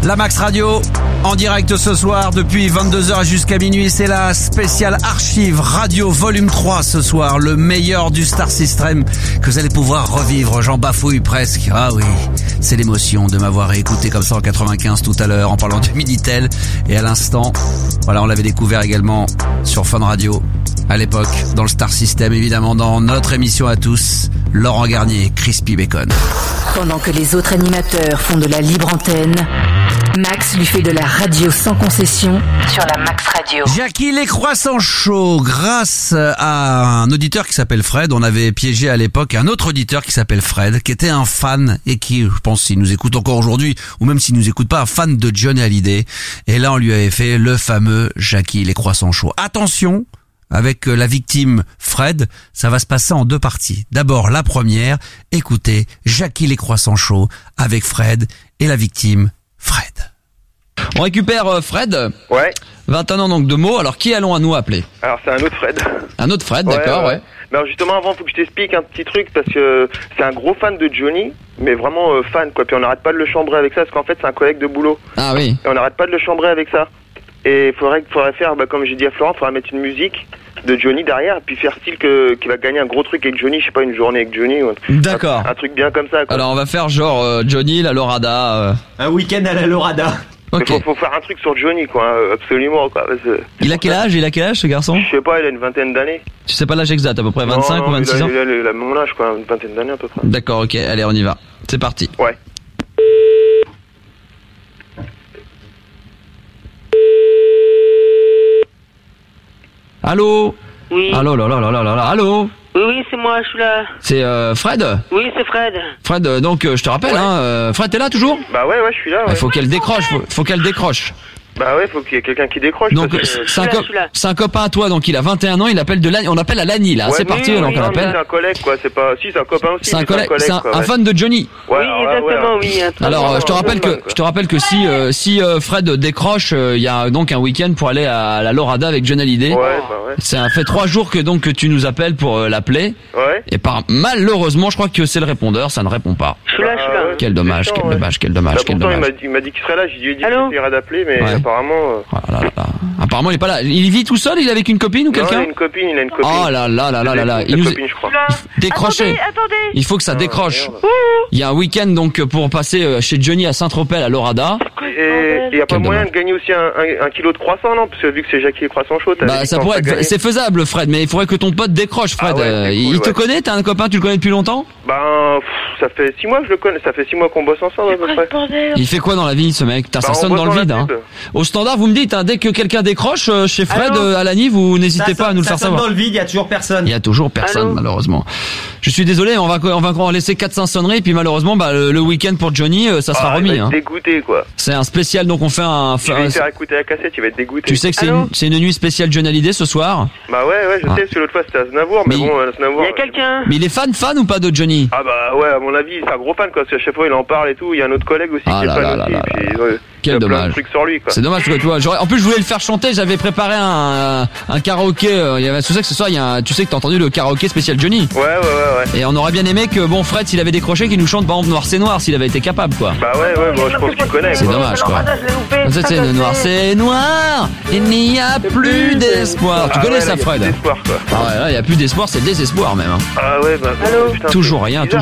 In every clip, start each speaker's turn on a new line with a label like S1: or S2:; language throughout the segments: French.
S1: La Max Radio, en direct ce soir depuis 22h jusqu'à minuit. C'est la spéciale archive radio volume 3 ce soir. Le meilleur du Star System que vous allez pouvoir revivre. J'en bafouille presque. Ah oui, c'est l'émotion de m'avoir écouté comme ça en 95 tout à l'heure en parlant de Minitel. Et à l'instant, voilà, on l'avait découvert également sur Fun Radio. À l'époque, dans le Star System, évidemment, dans notre émission à tous, Laurent Garnier, Crispy Bacon.
S2: Pendant que les autres animateurs font de la libre antenne, Max lui fait de la radio sans concession sur la Max Radio.
S1: Jackie les croissants chauds, grâce à un auditeur qui s'appelle Fred, on avait piégé à l'époque un autre auditeur qui s'appelle Fred, qui était un fan et qui, je pense, s'il nous écoute encore aujourd'hui, ou même s'il nous écoute pas, un fan de Johnny Hallyday. Et là, on lui avait fait le fameux Jackie les croissants chauds. Attention! Avec la victime Fred, ça va se passer en deux parties. D'abord, la première, écoutez Jackie les croissants chauds avec Fred et la victime Fred.
S3: On récupère Fred.
S4: Ouais.
S3: 21 ans donc de mots. Alors qui allons à nous appeler?
S4: Alors c'est un autre Fred.
S3: Un autre Fred, d'accord, ouais.
S4: Mais alors justement avant, faut que je t'explique un petit truc parce que c'est un gros fan de Johnny, mais vraiment fan quoi. Puis on n'arrête pas de le chambrer avec ça parce qu'en fait c'est un collègue de boulot.
S3: Ah oui.
S4: Et on n'arrête pas de le chambrer avec ça. Et faudrait faire, comme j'ai dit à Florent, faudrait mettre une musique de Johnny derrière, puis faire style qu'il va gagner un gros truc avec Johnny, je sais pas, une journée avec Johnny. Ou
S3: d'accord.
S4: Un truc bien comme ça, quoi.
S3: Alors on va faire genre Johnny, la Lorada.
S5: Un week-end à la Lorada.
S3: Ok.
S4: Faut faire un truc sur Johnny, quoi, absolument, quoi.
S3: Il a quel âge ce garçon?
S4: Je sais pas, il a une vingtaine d'années.
S3: Tu sais pas l'âge exact, à peu près 25 ou 26 ans?
S4: Il a mon âge, quoi, une vingtaine d'années à peu près.
S3: D'accord, ok, allez on y va. C'est parti.
S4: Ouais.
S3: Allô?
S6: Oui.
S3: Allô, allô?
S6: Oui, c'est moi, je suis là.
S3: C'est Fred?
S6: Oui, c'est Fred.
S3: Fred, donc je te rappelle,
S4: ouais.
S3: Fred, t'es là toujours?
S4: Bah ouais, je suis là. Ouais.
S3: Il faut qu'elle décroche, faut qu'elle décroche.
S4: Bah ouais, faut qu'il y ait quelqu'un qui décroche.
S3: Donc c'est un copain à toi, donc il a 21 ans, il appelle on appelle à Lani là,
S4: ouais,
S3: c'est parti, donc on appelle.
S4: C'est un collègue quoi, c'est pas, si c'est un copain aussi.
S3: C'est un collègue, c'est un fan de Johnny.
S4: Ouais,
S6: oui, exactement, oui.
S3: Alors je te rappelle que si Fred décroche, il y a donc un week-end pour aller à la Lorada avec Johnny Hallyday.
S4: Ouais, bah ouais.
S3: Ça fait 3 jours que tu nous appelles pour l'appeler.
S4: Ouais.
S3: Et malheureusement, je crois que c'est le répondeur, ça ne répond pas.
S6: Je suis là.
S4: Ouais.
S3: Quel dommage.
S4: Bah, pourtant, il m'a dit qu'il serait là, j'ai dit qu'il essaierait d'appeler, mais apparemment.
S3: Apparemment, il est pas là. Il vit tout seul, il est avec une copine ou quelqu'un?
S4: Non, il a une copine.
S3: Oh là.
S4: Il nous copine, je crois.
S3: Décroché.
S6: Attendez.
S3: Il faut que ça décroche. Il y a un week-end donc pour passer chez Johnny à Saint-Tropez à Lorada.
S4: Et il y a pas moyen de gagner aussi un kilo de croissant, non? Parce que vu que c'est Jackie les croissants chauds,
S3: ça pourrait être, c'est faisable, Fred, mais il faudrait que ton pote décroche, Fred.
S4: Ah ouais, cool,
S3: il te connaît? T'as un copain, tu le connais depuis longtemps?
S4: Ben, ça fait 6 mois que je le connais, ça fait 6 mois qu'on bosse ensemble à peu près.
S3: Il fait quoi dans la vie, ce mec? Ça sonne dans le vide, hein. Au standard, vous me dites, dès que quelqu'un décroche chez Fred à Lani, vous n'hésitez pas à nous le faire savoir.
S5: Dans le vide, il y a toujours personne.
S3: Il y a toujours personne, malheureusement. Je suis désolé, on va encore laisser 400 sonneries, puis malheureusement, le week-end pour Johnny, ça sera remis,
S4: il va être dégoûté, quoi.
S3: C'est un spécial, donc on fait
S4: Je vais lui faire écouter la cassette, il va être dégoûté.
S3: Tu sais que c'est une nuit spéciale Johnny Hallyday ce soir?
S4: Bah ouais, je sais, parce que l'autre fois c'était Aznavour, mais bon, Aznavour.
S6: Il y a quelqu'un.
S3: Mais il est fan ou pas de Johnny?
S4: Ah bah ouais, à mon avis, c'est un gros fan, quoi, parce qu'à chaque fois il en parle et tout, il y a un autre collègue aussi qui est fan aussi, puis
S3: quel dommage.
S4: Plein de trucs sur lui, quoi.
S3: C'est dommage, parce que tu vois, en plus je voulais le faire chanter, j'avais préparé un karaoké, il y avait, tu sais que ce soir, tu sais que t'as entendu le karaoké spécial Johnny.
S4: Ouais.
S3: Et on aurait bien aimé que, Fred, s'il avait décroché, qu'il nous chante, par exemple, Noir c'est Noir, s'il avait été capable, quoi.
S4: Bah ouais, bon, je pense qu'il connaît.
S3: C'est dommage, quoi. C'est Noir c'est Noir, il n'y a plus d'espoir. Tu connais ça, Fred? Ah ouais, là, il n'y a plus d'espoir, c'est désespoir, même.
S4: Ah ouais, bah.
S6: Allô?
S3: Toujours rien.
S6: Il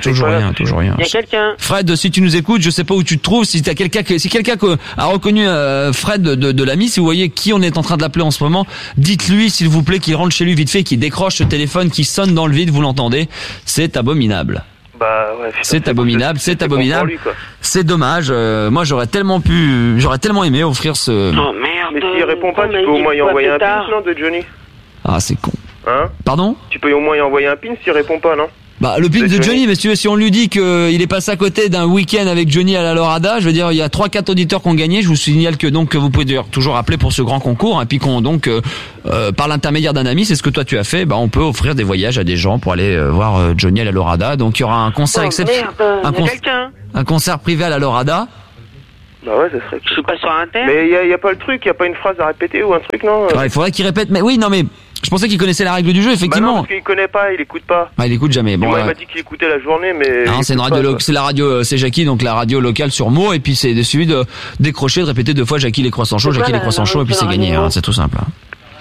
S6: y a quelqu'un.
S3: Fred, si tu nous écoutes, je sais pas où tu te trouves, si quelqu'un a reconnu Fred de l'ami, si vous voyez qui on est en train de l'appeler en ce moment, dites-lui, s'il vous plaît, qu'il rentre chez lui vite fait, qu'il décroche ce téléphone qui sonne dans le vide, vous l'entendez? C'est abominable.
S4: Bah ouais,
S3: c'est abominable. C'est dommage. Moi, j'aurais tellement aimé offrir ce.
S6: Oh merde.
S4: Mais s'il répond pas, tu peux au moins y envoyer un pin, non, de Johnny?
S3: Ah, c'est con.
S4: Hein?
S3: Pardon?
S4: Tu peux au moins y envoyer un pin s'il répond pas, non?
S3: Bah, le pin de Johnny, mais si on lui dit qu'il est passé à côté d'un week-end avec Johnny à la Lorada, je veux dire, il y a 3-4 auditeurs qui ont gagné. Je vous signale que vous pouvez toujours appeler pour ce grand concours, et puis par l'intermédiaire d'un ami, c'est ce que toi tu as fait, on peut offrir des voyages à des gens pour aller voir Johnny à la Lorada. Donc il y aura un concert un concert privé à la Lorada.
S4: Bah ouais, ça serait cool.
S6: Je suis pas sur Inter.
S4: Mais y a pas le truc, y a pas une phrase à répéter ou un truc, non?
S3: Il faudrait qu'il répète, mais oui, non mais Je pensais qu'il connaissait la règle du jeu,
S4: Bah non,
S3: effectivement.
S4: parce qu'il connaît pas, il écoute pas.
S3: Ah, il écoute jamais. Bon,
S4: Moi, il m'a dit qu'il écoutait la journée, mais...
S3: non, c'est une radio, c'est la radio, c'est Jackie, donc la radio locale sur Meaux, et puis c'est suivi de décrocher, de répéter 2 fois Jackie les croissants chauds, Jackie les croissants chauds, et puis c'est gagné, hein, c'est tout simple. Hein.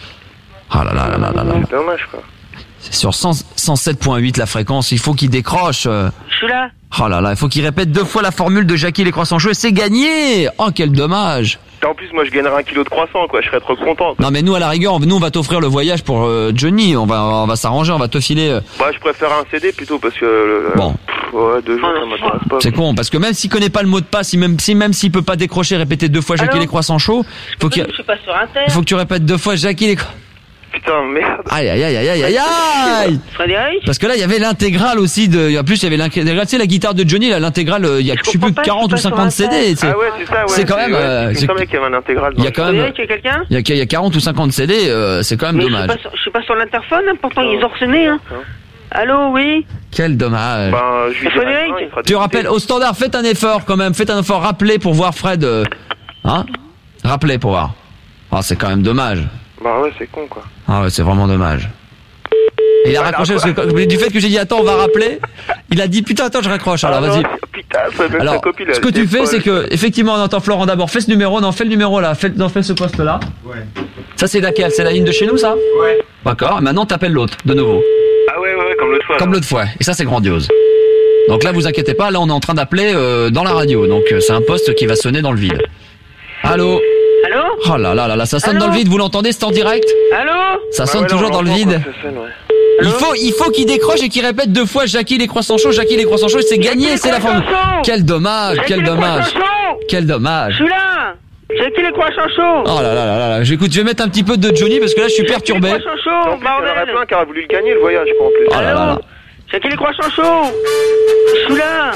S3: Ah là là là là là là.
S4: C'est dommage, quoi.
S3: C'est sur 107.8 la fréquence, il faut qu'il décroche.
S6: Je suis là.
S3: Oh là là, il faut qu'il répète 2 fois la formule de Jackie les croissants chauds, et c'est gagné. Oh, quel dommage.
S4: En plus, moi, je gagnerais 1 kilo de croissant, quoi. Je serais trop content.
S3: Non mais nous à la rigueur, nous on va t'offrir le voyage pour Johnny, on va s'arranger, on va te filer.
S4: Bah, je préfère un CD plutôt parce que...
S3: Bon.
S4: Ouais, 2 jours, ça m'intéresse pas.
S3: C'est con parce que même s'il connaît pas le mot de passe, même s'il peut pas décrocher, répéter 2 fois Jackie
S6: Allô
S3: les croissants chauds,
S6: Je suis pas sur Inter.
S3: il faut que tu répètes 2 fois Jackie les
S4: Putain, merde.
S3: Aïe aïe aïe aïe aïe aïe aïe.
S6: Frédéric.
S3: Parce que là il y avait l'intégrale aussi de, en plus il y avait l'intégrale, tu sais la guitare de Johnny là, l'intégrale, il y a je sais plus 40 ou 50 CD, c'est
S4: Ah ouais, c'est ça, ouais.
S3: c'est quand même
S4: il me semblait qu'il y avait un intégral.
S3: il y a quand même
S6: Frédéric, il y a quelqu'un?
S3: il y a 40 ou 50 CD, c'est quand même
S6: Mais
S3: dommage.
S6: je suis pas sur l'interphone, hein, pourtant ils ont sonné, hein. Allô, oui?
S3: Quel dommage.
S4: Ben, je lui
S6: Frédéric,
S4: dirai, il fera
S3: Tu
S4: des
S3: rappelles
S4: idées.
S3: au standard, faites un effort quand même, faites un effort, rappelez pour voir Fred, hein? Rappelez pour voir. Ah, c'est quand même dommage.
S4: Bah ouais, c'est con, quoi.
S3: Ah ouais, c'est vraiment dommage. Et il a raccroché parce que du fait que j'ai dit attends, on va rappeler, il a dit putain attends, je raccroche. Alors
S4: Ah
S3: vas-y.
S4: non, putain, ça fait
S3: Alors,
S4: sa copine.
S3: ce que tu fais, c'est que effectivement, on entend Florent d'abord. Fais ce numéro, non, fais le numéro là, fais ce poste là.
S5: Ouais.
S3: Ça c'est laquelle? C'est la ligne de chez nous, ça?
S5: Ouais.
S3: D'accord. Maintenant, t'appelles l'autre de nouveau,
S4: Ah ouais, comme l'autre fois.
S3: comme l'autre fois. Et ça c'est grandiose. Donc là, vous inquiétez pas, là on est en train d'appeler dans la radio. Donc c'est un poste qui va sonner dans le vide. Allô?
S6: Allô?
S3: Oh là là là là, ça sonne
S6: Allô
S3: dans le vide. Vous l'entendez? C'est en direct?
S6: Allô?
S3: Ça
S4: Bah
S3: sonne
S4: ouais,
S3: toujours
S4: on
S3: dans le
S4: l'entend
S3: vide.
S4: quand ça sonne, ouais.
S3: Il faut qu'il décroche et qu'il répète 2 fois Jackie les croissants chauds, Jackie les croissants chauds, c'est gagné, c'est la formule. Quel dommage, quel dommage, quel
S6: Je
S3: dommage.
S6: suis là. Jackie les croissants chauds.
S3: Oh là là là là là, j'écoute, je vais mettre un petit peu de Johnny parce que là je suis perturbé.
S6: Jackie les croissants
S4: En
S6: chauds,
S4: plus, il y en aurait
S6: bordel.
S4: plein qui auraient voulu le gagner, le voyage, quoi, en plus.
S3: Oh là là là.
S6: Jackie les croissants chauds. Je suis là.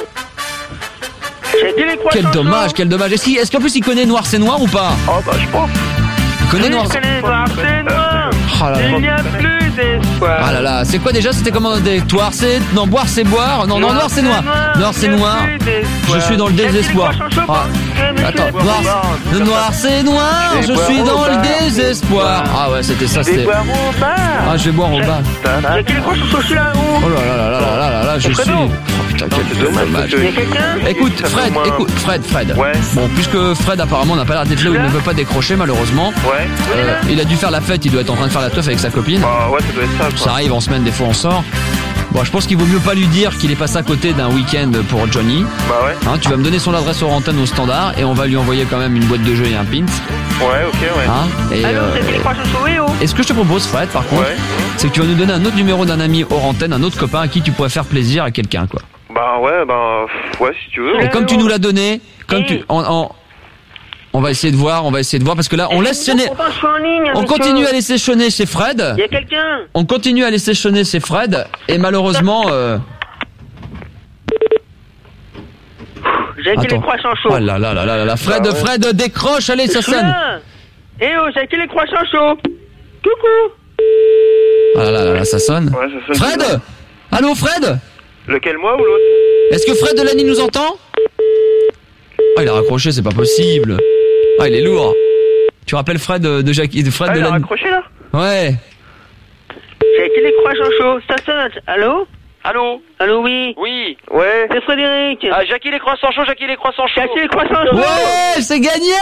S6: Jackie les croissants
S3: Quel dommage,
S6: chauds.
S3: quel dommage. Est-ce qu'en plus il connaît Noir c'est Noir ou pas?
S4: Oh bah, je pense.
S3: Il connaît
S6: Oui,
S3: Noir.
S6: je connais Noir, c'est noir.
S3: Oh là là.
S6: Il n'y a plus d'espoir.
S3: Ah là là, c'est quoi déjà? C'était comment Toir c'est non, boire c'est boire. Non non, Noir c'est Noir. Noir c'est Noir. Je suis dans le désespoir. Ah. Attends, noir c'est noir, je suis dans le désespoir. Ah ouais, c'était ça, c'était. Ah, je vais boire au bar.
S6: Jackie les croissants chauds, je suis là.
S3: Oh là là là là là là là, je suis. Oh putain, quel dommage.
S6: Il y a quelqu'un?
S3: Écoute, Fred.
S4: Ouais.
S3: Bon, puisque Fred apparemment n'a pas l'air d'être là où il ne veut pas décrocher malheureusement.
S4: Ouais.
S3: Il a dû faire la fête, il doit être en train de faire la teuf avec sa copine.
S4: Bah ouais, ça doit être ça,
S3: Ça
S4: quoi.
S3: arrive en semaine, des fois on sort. Bon, je pense qu'il vaut mieux pas lui dire qu'il est passé à côté d'un week-end pour Johnny.
S4: Bah ouais.
S3: Hein, tu vas me donner son adresse hors antenne au standard et on va lui envoyer quand même une boîte de jeux et un pins.
S4: Ouais, ok, ouais.
S3: Hein, et
S6: Allô, Jackie les croissants chauds, oui, oh.
S3: et ce que je te propose, Fred, par contre,
S4: Ouais.
S3: c'est que tu vas nous donner un autre numéro d'un ami hors antenne, un autre copain à qui tu pourrais faire plaisir à quelqu'un, quoi.
S4: Bah ouais, ouais, si tu veux.
S3: Et comme tu nous l'as donné, comme tu,
S6: Hey.
S3: on va essayer de voir, parce que là, on laisse sonner,
S6: Pourtant, je suis en ligne,
S3: on
S6: monsieur.
S3: continue à laisser sonner chez Fred.
S6: Il y a quelqu'un?
S3: On continue à laisser sonner chez Fred, et malheureusement,
S6: Jackie les
S3: attends.
S6: croissants chauds.
S3: Oh là là là là là, Fred,
S4: Bah ouais.
S3: Fred, décroche, allez, ça
S6: Je suis
S3: sonne.
S6: là. Eh oh, Jackie les croissants chauds. Coucou.
S3: Ah là là là, ça sonne.
S4: Ouais, ça sonne.
S3: Fred? Allô, Fred?
S4: Lequel, moi ou l'autre?
S3: Est-ce que Fred Delany nous entend? Ah, il a raccroché, c'est pas possible. Ah, il est lourd. Tu rappelles Fred de Jackie, de Fred
S4: Ah, il a
S3: Delany?
S4: raccroché, là?
S3: Ouais.
S6: Jackie les croissants chauds. Ça sonne. Allô?
S7: Allô?
S6: Allô, oui.
S7: Oui.
S4: Ouais.
S6: C'est Frédéric.
S7: Ah, Jackie les croissants chauds, Jackie les croissants chauds.
S6: Jackie les croissants chauds.
S3: Ouais, c'est gagné!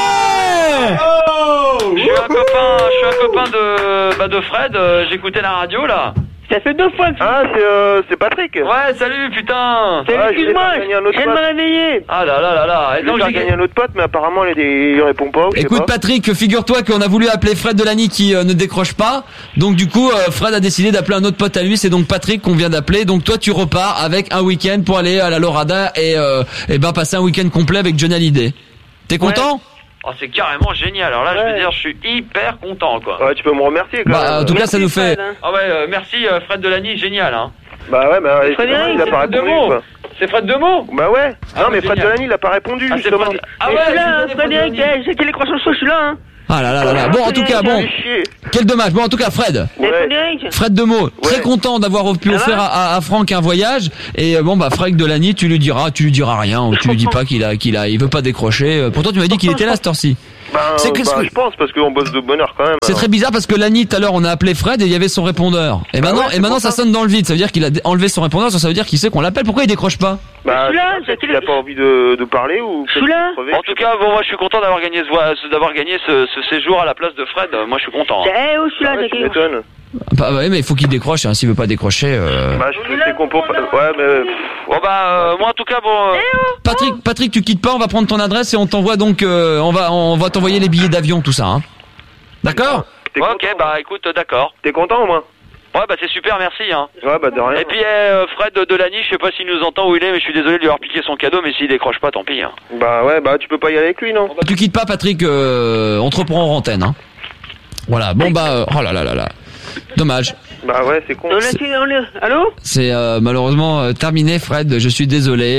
S7: Je suis un copain de Fred, j'écoutais la radio là.
S6: Ça fait 2 fois que
S4: Ah, c'est Patrick.
S7: Ouais, salut putain.
S4: Ah,
S6: excuse-moi,
S4: je vais faire gagner un autre
S6: je viens de me
S4: pote.
S6: réveiller.
S7: Ah là là là là. Et
S4: Je
S7: donc
S4: vais faire gagner un autre pote, mais apparemment, il répond pas, ou je sais
S3: Écoute
S4: pas.
S3: Patrick, figure-toi qu'on a voulu appeler Fred Delany qui ne décroche pas. Donc du coup, Fred a décidé d'appeler un autre pote à lui. C'est donc Patrick qu'on vient d'appeler. Donc toi, tu repars avec un week-end pour aller à la Lorada et passer un week-end complet avec Johnny Hallyday. T'es content?
S7: Oh, c'est carrément génial. Alors là, je
S6: Ouais.
S7: veux dire, je suis hyper content quoi.
S4: Ouais, tu peux me remercier, quand
S3: Bah, en
S4: même.
S3: tout cas, ça nous fait.
S6: Fred, hein.
S7: Ah ouais, merci Fred Delany, génial hein.
S4: Bah ouais, mais
S6: Frédéric,
S4: il a pas
S7: Fred
S4: répondu,
S7: Demeaux.
S4: quoi.
S7: C'est Fred Demeaux.
S4: Bah ouais.
S7: Ah,
S4: Non,
S7: mais
S4: mais Fred
S7: génial.
S4: Delany, il a pas répondu,
S7: Ah, c'est
S4: justement.
S7: Fred. Ah
S6: Mais
S7: ouais,
S6: je suis là, hein,
S7: je suis
S6: Frédéric.
S7: Delany.
S6: Jackie les croissants chauds, je suis là. Hein.
S3: Ah là là là là. Bon, en tout cas, bon,
S4: Fais chier.
S3: quel dommage. Bon, en tout cas, Fred.
S6: Mais
S4: Ouais.
S6: Frédéric.
S3: Fred Demeaux, très
S4: Ouais.
S3: content d'avoir pu
S6: Ça
S3: offrir
S6: va
S3: à Franck un voyage. Et bon, bah, Fred Delany, tu lui diras rien, ou tu lui dis pas qu'il veut pas décrocher. Pourtant, tu m'as dit qu'il était là, cette heure-ci.
S4: Je pense, parce qu'on bosse de bonne heure quand même.
S3: C'est très bizarre parce que Lani, tout à l'heure, on a appelé Fred et il y avait son répondeur. Et maintenant, ça sonne dans le vide. Ça veut dire qu'il a enlevé son répondeur, ça veut dire qu'il sait qu'on l'appelle. Pourquoi il décroche pas?
S4: Il a pas envie de parler ou
S7: En tout cas, bon, moi je suis content d'avoir gagné ce séjour à la place de Fred. Moi je suis content.
S4: Tu m'étonnes.
S3: Bah ouais, mais il faut qu'il décroche, hein. S'il veut pas décrocher.
S4: C'est qu'on peut. Ouais, mais.
S7: Bon moi en tout cas
S3: Patrick, tu quittes pas, on va prendre ton adresse et on t'envoie donc, on va t'envoyer les billets d'avion, tout ça, hein. D'accord?
S7: Ok, écoute, d'accord.
S4: T'es content au moins?
S7: Ouais, c'est super, merci, hein.
S4: Ouais, de rien.
S7: Et puis, Fred Delany, je sais pas s'il nous entend où il est, mais je suis désolé de lui avoir piqué son cadeau, mais s'il décroche pas, tant pis, hein.
S4: Tu peux pas y aller avec lui, non?
S3: Tu quittes pas, Patrick, on te reprend en antenne, hein. Voilà, bon oh là là là là. Dommage.
S4: C'est con.
S6: Allô?
S3: C'est malheureusement terminé, Fred, je suis désolé,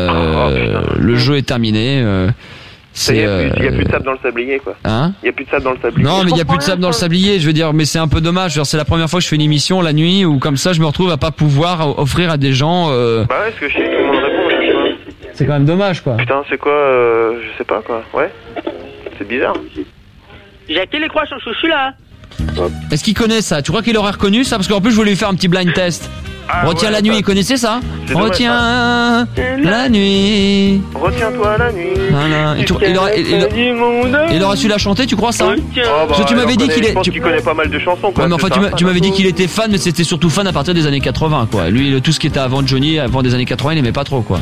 S3: le jeu est terminé,
S4: Il y a plus de sable dans le sablier, quoi.
S3: Hein?
S4: Il y a plus de sable dans le sablier.
S3: Non, mais il y a plus de sable dans le sablier, je veux dire, mais c'est un peu dommage. C'est la première fois que je fais une émission la nuit où comme ça je me retrouve à pas pouvoir offrir à des gens.
S4: Ce que je sais, tout le monde répond, je sais pas.
S3: C'est quand même dommage, quoi.
S4: Putain, c'est quoi, je sais pas, quoi. Ouais. C'est bizarre.
S6: J'ai acté les croix, je suis là.
S3: Est-ce qu'il connaît ça? Tu crois qu'il aurait reconnu ça? Parce qu'en plus je voulais lui faire un petit blind test. Retiens la nuit, il connaissait ça? Retiens la nuit.
S4: Retiens-toi la nuit.
S3: Voilà. Il aurait su la chanter, tu crois ça? Parce que tu m'avais dit
S4: qu'il connaît pas mal de chansons, quoi.
S3: Ouais, mais enfin, tu m'avais dit qu'il était fan, mais c'était surtout fan à partir des années 80, quoi. Lui, tout ce qui était avant Johnny, avant des années 80, il aimait pas trop, quoi.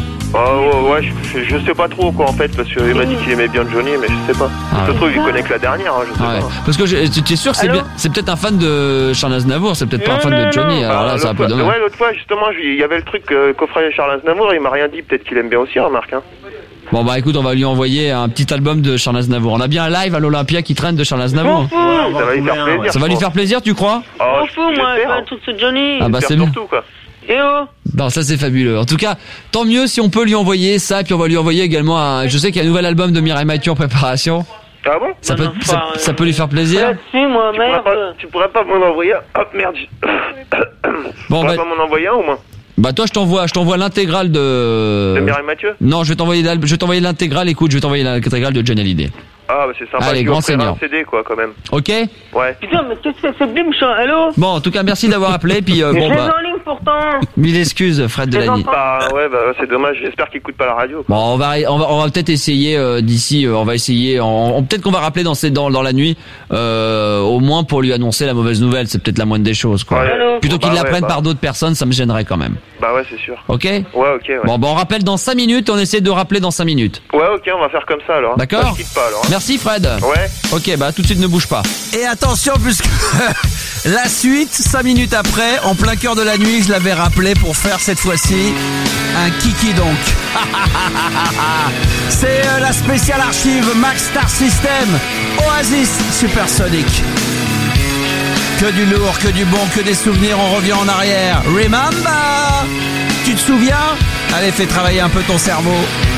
S4: Je sais pas trop, quoi, en fait, parce qu'il m'a dit qu'il aimait bien Johnny, mais je sais pas. Ça se trouve, il connaît que la dernière, hein, je sais pas.
S3: Parce que tu es sûr que c'est peut-être un fan de Charles Aznavour, c'est peut-être pas un fan de Johnny, alors là, c'est un peu dommage.
S4: Ouais, l'autre fois, justement, il y avait le truc qu'offrait Charles Aznavour, il m'a rien dit, peut-être qu'il aime bien aussi, remarque, hein.
S3: Bon écoute, on va lui envoyer un petit album de Charles Aznavour. On a bien un live à l'Olympia qui traîne de Charles Aznavour.
S4: Ça va lui faire plaisir.
S3: Ça va lui faire plaisir, tu crois?
S6: M'en fous, moi, je veux un truc sur Johnny.
S3: C'est bien.
S4: Surtout, quoi.
S3: Non, ça c'est fabuleux. En tout cas, tant mieux si on peut lui envoyer ça, puis on va lui envoyer également je sais qu'il y a un nouvel album de Mireille Mathieu en préparation.
S4: Ah bon?
S3: Ça peut lui faire plaisir.
S4: Tu pourrais pas m'en envoyer un? Oh merde.
S3: Bon,
S4: tu pourrais pas m'en envoyer un au moins?
S3: Toi je t'envoie l'intégrale de
S4: Mireille Mathieu?
S3: Non, je vais t'envoyer l'intégrale, écoute, je vais t'envoyer l'intégrale de Johnny Hallyday.
S4: Ah c'est sympa.
S3: Allez, grand seigneur.
S4: Un CD, quoi, quand même.
S3: Ok?
S4: Ouais.
S6: Putain, mais qu'est-ce que c'est bim, allô?
S3: Bon, en tout cas, merci d'avoir appelé, puis
S6: je suis en ligne pourtant.
S3: Mille excuses, Fred Delany.
S4: C'est dommage, j'espère qu'il écoute pas la radio, quoi.
S3: Bon, on va peut-être essayer d'ici, on va essayer, peut-être qu'on va rappeler dans la nuit, au moins pour lui annoncer la mauvaise nouvelle, c'est peut-être la moindre des choses, quoi. Plutôt qu'il l'apprenne par d'autres personnes, ça me gênerait quand même.
S4: C'est sûr.
S3: Ok?
S4: Ouais, ok, ouais.
S3: Bon, on rappelle dans 5 minutes, on essaie de rappeler dans 5 minutes.
S4: Ouais, ok, on va faire comme ça, alors.
S3: D'accord?
S4: Je quitte pas, alors.
S3: Merci, Fred.
S4: Ouais.
S3: Ok, tout de suite, ne bouge pas.
S1: Et attention, puisque la suite, 5 minutes après, en plein cœur de la nuit, je l'avais rappelé pour faire cette fois-ci un kiki donc. C'est la spéciale archive Max Star System, Oasis Supersonic. Que du lourd, que du bon, que des souvenirs, on revient en arrière. Remember? Tu te souviens? Allez, fais travailler un peu ton cerveau.